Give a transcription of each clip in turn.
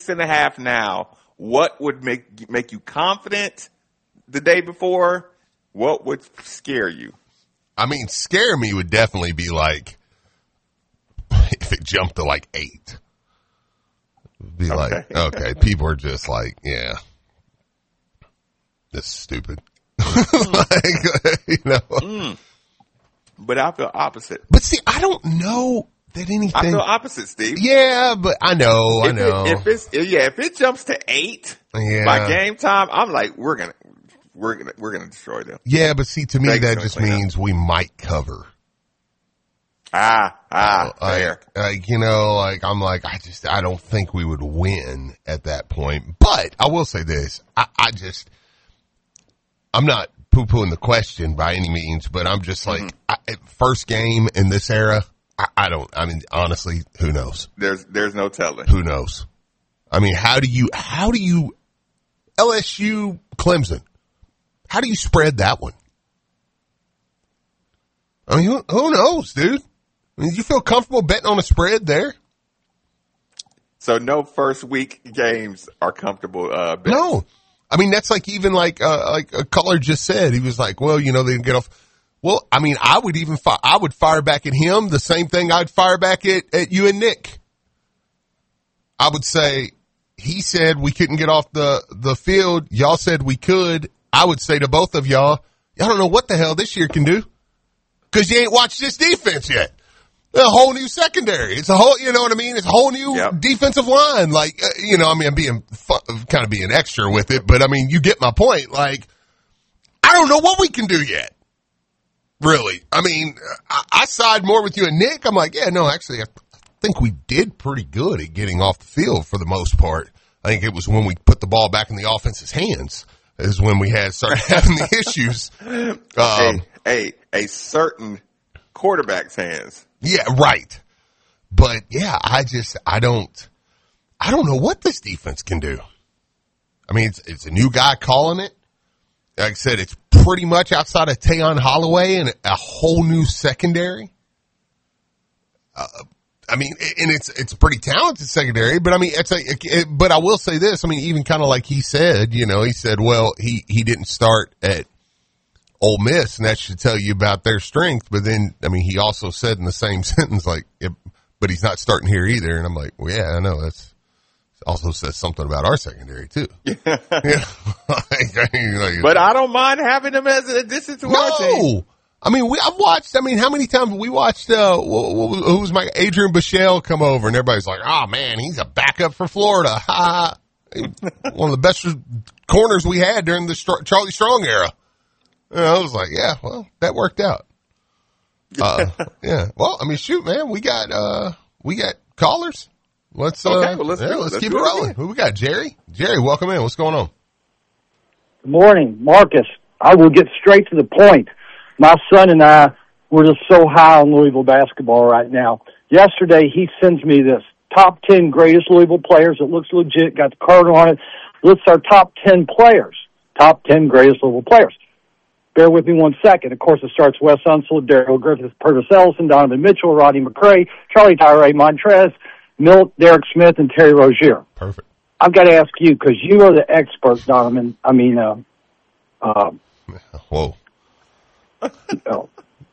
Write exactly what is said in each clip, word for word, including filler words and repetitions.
and a half now, what would make make you confident the day before? What would scare you? I mean, scare me would definitely be like if it jumped to like eight. It'd be okay. like, okay, people are just like, yeah, this is stupid. like, you know. Mm. But I feel opposite. But see, I don't know that anything. I feel opposite, Steve. Yeah, but I know, if I know. It, if it's yeah, if it jumps to eight yeah. by game time, I'm like, we're gonna, we're gonna, we're gonna destroy them. Yeah, but see, to me, Vegas that just means up. we might cover. Ah, ah, uh, fair. Like, like, you know, like I'm like, I just, I don't think we would win at that point. But I will say this, I, I just, I'm not poo-pooing the question by any means, but I'm just like, mm-hmm. I, first game in this era, I, I don't, I mean, honestly, who knows? There's, there's no telling. Who knows? I mean, how do you, how do you, L S U Clemson, how do you spread that one? I mean, who, who knows, dude? I mean, do you feel comfortable betting on a spread there? So no first week games are comfortable, uh, bets. No. I mean, that's like even like, uh, like a caller just said, he was like, well, you know, they didn't get off. Well, I mean, I would even fire, I would fire back at him the same thing I'd fire back at, at you and Nick. I would say, he said we couldn't get off the, the field. Y'all said we could. I would say to both of y'all, y'all don't know what the hell this year can do. Cause you ain't watched this defense yet. A whole new secondary. It's a whole, you know what I mean? It's a whole new yep. defensive line. Like, uh, you know, I mean, I'm being fun, kind of being extra with it, but I mean, you get my point. Like, I don't know what we can do yet. Really. I mean, I, I side more with you and Nick. I'm like, yeah, no, actually, I think we did pretty good at getting off the field for the most part. I think it was when we put the ball back in the offense's hands is when we had started having the issues. Um, a, a, a certain quarterback's hands. Yeah, right. But yeah, I just, I don't, I don't know what this defense can do. I mean, it's, it's a new guy calling it. Like I said, it's pretty much outside of Tayon Holloway and a whole new secondary. Uh, I mean, and it's, it's a pretty talented secondary, but I mean, it's a, it, but I will say this. I mean, even kind of like he said, you know, he said, well, he, he didn't start at Ole Miss, and that should tell you about their strength. But then, I mean, he also said in the same sentence, like, it, but he's not starting here either. And I'm like, well, yeah, I know. That's also says something about our secondary too. Yeah. yeah. like, I mean, like, but I don't mind having him as an addition to no! our team. I mean, we, I've watched, I mean, how many times we watched, uh, who was my, Adrian Bichelle come over and everybody's like, oh man, he's a backup for Florida. Ha! One of the best corners we had during the Str- Charlie Strong era. And I was like, yeah, well, that worked out. Uh, yeah. Well, I mean, shoot, man, we got, uh, we got callers. Let's, uh, okay, well, let's, yeah, do, let's, let's keep it rolling. Who we got? Jerry? Jerry, welcome in. What's going on? Good morning, Marcus. I will get straight to the point. My son and I, we're just so high on Louisville basketball right now. Yesterday, he sends me this top ten greatest Louisville players. It looks legit, got the card on it. Lists our top ten players. Top ten greatest Louisville players. Bear with me one second. Of course, it starts Wes Unseld, Daryl Griffith, Purvis Ellison, Donovan Mitchell, Rodney McCray, Charlie Tyree Montrez, Milt, Derek Smith, and Terry Rozier. Perfect. I've got to ask you, because you are the expert, Donovan. I mean, uh, uh, whoa. You know.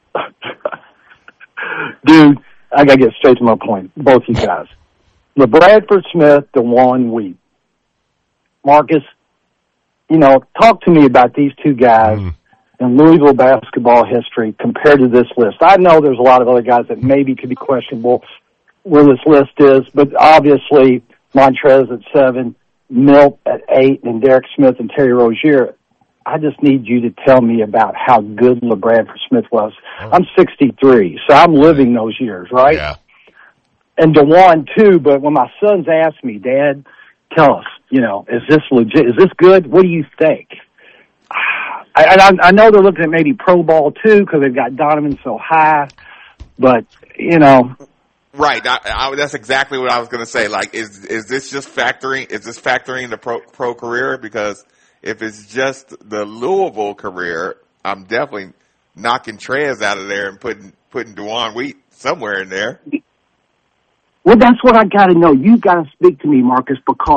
Dude, I got to get straight to my point. Both you guys. LaBradford Smith, DeJuan Wheat. Marcus, you know, talk to me about these two guys mm. in Louisville basketball history compared to this list. I know there's a lot of other guys that maybe could be questionable where this list is, but obviously Montrez at seven, Milt at eight, and Derek Smith and Terry Rozier. I just need you to tell me about how good LaBradford Smith was. Oh. I'm sixty-three, so I'm living those years, right? Yeah. And DeJuan too, but when my sons ask me, Dad, tell us, you know, is this legit? Is this good? What do you think? I, I, I know they're looking at maybe pro ball too because they've got Donovan so high, but you know. Right. I, I, that's exactly what I was going to say. Like, is is this just factoring? Is this factoring the pro pro career? Because if it's just the Louisville career, I'm definitely knocking Trez out of there and putting putting DeJuan Wheat somewhere in there. Well, that's what I got to know. You got to speak to me, Marcus, because